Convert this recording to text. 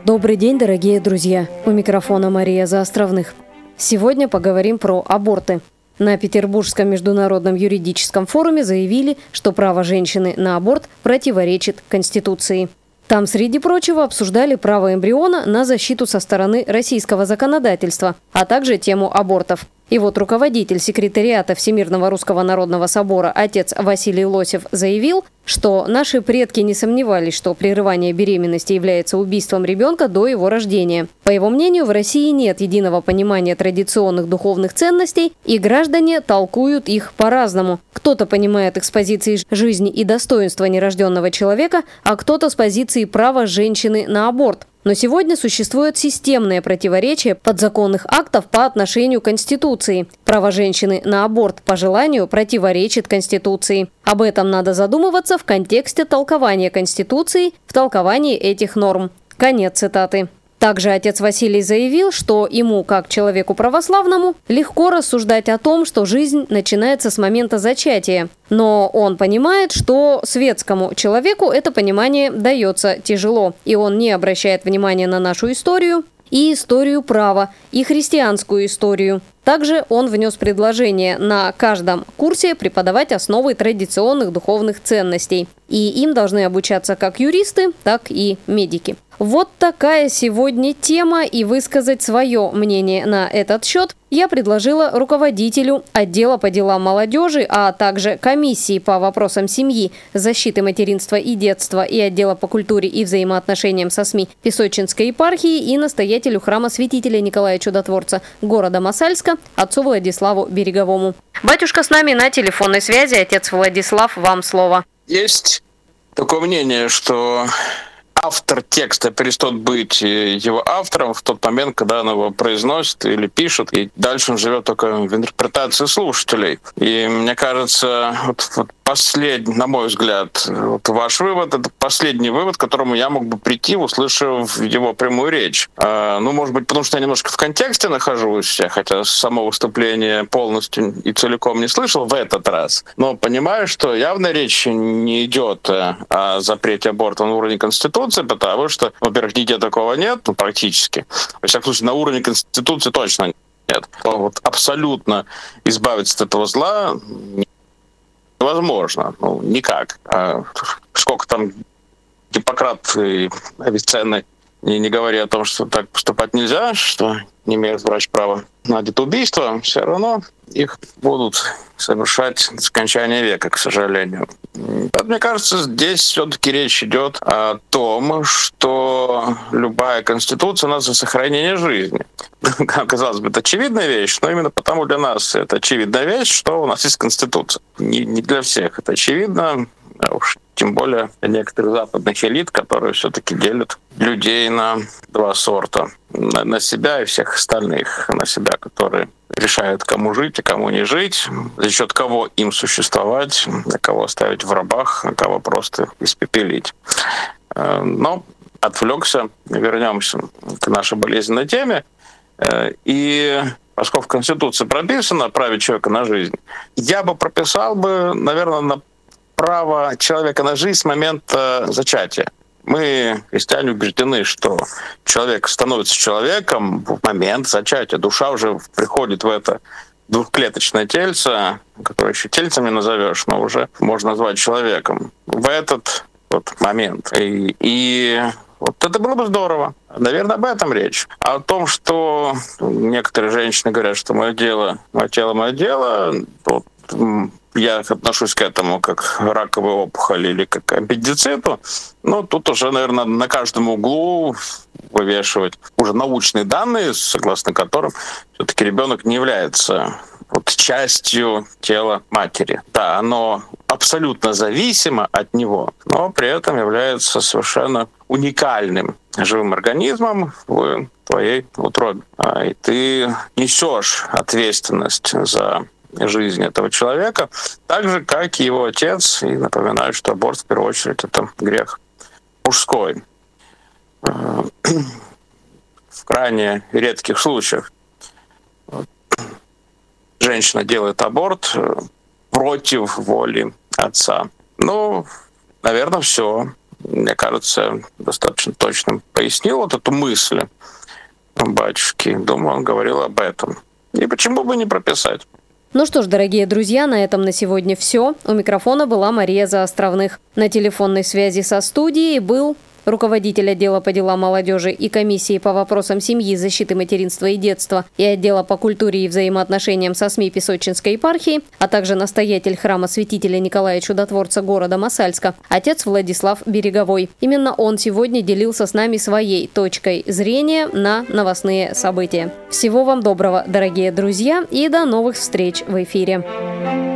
Добрый день, дорогие друзья! У микрофона Мария Заостровных. Сегодня поговорим про аборты. На Петербургском международном юридическом форуме заявили, что право женщины на аборт противоречит Конституции. Там, среди прочего, обсуждали право эмбриона на защиту со стороны российского законодательства, а также тему абортов. И вот руководитель секретариата Всемирного Русского Народного Собора отец Василий Лосев заявил, что наши предки не сомневались, что прерывание беременности является убийством ребенка до его рождения. По его мнению, в России нет единого понимания традиционных духовных ценностей, и граждане толкуют их по-разному. Кто-то понимает их с позиции жизни и достоинства нерожденного человека, а кто-то с позиции права женщины на аборт. Но сегодня существует системное противоречие подзаконных актов по отношению к Конституции. Право женщины на аборт по желанию противоречит Конституции. Об этом надо задумываться в контексте толкования Конституции, в толковании этих норм. Конец цитаты. Также отец Василий заявил, что ему, как человеку православному, легко рассуждать о том, что жизнь начинается с момента зачатия. Но он понимает, что светскому человеку это понимание дается тяжело, и он не обращает внимания на нашу историю, и историю права, и христианскую историю. Также он внес предложение на каждом курсе преподавать основы традиционных духовных ценностей. И им должны обучаться как юристы, так и медики. Вот такая сегодня тема, и высказать свое мнение на этот счет я предложила руководителю отдела по делам молодежи, а также комиссии по вопросам семьи, защиты материнства и детства и отдела по культуре и взаимоотношениям со СМИ Песочинской епархии и настоятелю храма святителя Николая Чудотворца города Мосальска, отцу Владиславу Береговому. Батюшка с нами на телефонной связи. Отец Владислав, вам слово. Есть такое мнение, что автор текста перестает быть его автором в тот момент, когда он его произносит или пишет, и дальше он живет только в интерпретации слушателей. И мне кажется, вот последний, на мой взгляд, вот ваш вывод — это последний вывод, к которому я мог бы прийти, услышав его прямую речь. Может быть, потому что я немножко в контексте нахожусь, хотя само выступление полностью и целиком не слышал в этот раз, но понимаю, что явно речь не идет о запрете аборта на уровне Конституции, потому что, во-первых, нигде такого нет, практически. Во всяком случае, на уровне Конституции точно нет. Вот абсолютно избавиться от этого зла невозможно. Никак. Сколько там Гиппократ и Авиценна не говоря о том, что так поступать нельзя, что не имеет врач права на детоубийство, все равно их будут совершать до скончания века, к сожалению. Мне кажется, здесь все-таки речь идет о том, что любая конституция у нас за сохранение жизни. Казалось бы, это очевидная вещь, но именно потому для нас это очевидная вещь, что у нас есть конституция. Не для всех это очевидно, а уж тем более для некоторых западных элит, которые все-таки делят людей на два сорта. На себя и всех остальных. На себя, которые решают, кому жить и кому не жить, за счет кого им существовать, для кого оставить в рабах, а кого просто испепелить. Но отвлекся, вернемся к нашей болезненной теме. И поскольку в Конституции прописано право человека на жизнь, я бы прописал бы, наверное, на право человека на жизнь с момента зачатия. Мы, христиане, убеждены, что человек становится человеком в момент зачатия. Душа уже приходит в это двухклеточное тельце, которое еще тельцем не назовешь, но уже можно назвать человеком, в этот вот момент. И вот это было бы здорово. Наверное, об этом речь. А о том, что некоторые женщины говорят, что мое тело, мое дело, вот, я отношусь к этому как к раковой опухоли или как к аппендициту. Тут уже, наверное, на каждом углу вывешивать уже научные данные, согласно которым все-таки ребенок не является частью тела матери. Да, оно абсолютно зависимо от него, но при этом является совершенно уникальным живым организмом в твоей утробе. И ты несешь ответственность за жизнь этого человека, так же, как и его отец. И напоминаю, что аборт, в первую очередь, это грех мужской. В крайне редких случаях женщина делает аборт против воли отца. Наверное, все. мне кажется, достаточно точно пояснил вот эту мысль батюшки. Думаю, он говорил об этом. И почему бы не прописать? Ну что ж, дорогие друзья, на этом на сегодня все. У микрофона была Мария Заостровных. На телефонной связи со студией был руководитель отдела по делам молодежи и комиссии по вопросам семьи, защиты материнства и детства и отдела по культуре и взаимоотношениям со СМИ Песочинской епархии, а также настоятель храма святителя Николая Чудотворца города Мосальска, отец Владислав Береговой. Именно он сегодня делился с нами своей точкой зрения на новостные события. Всего вам доброго, дорогие друзья, и до новых встреч в эфире.